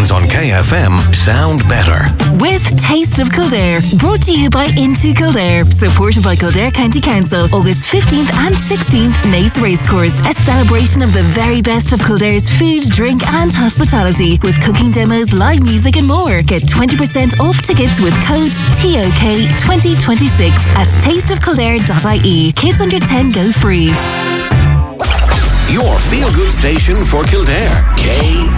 mornings on KFM sound better. With Taste of Kildare, brought to you by Into Kildare, supported by Kildare County Council, August 15th and 16th, Naas Racecourse, a celebration of the very best of Kildare's food, drink and hospitality, with cooking demos, live music and more. Get 20% off tickets with code TOK2026 at tasteofkildare.ie. Kids under 10 go free. Your feel-good station for Kildare, K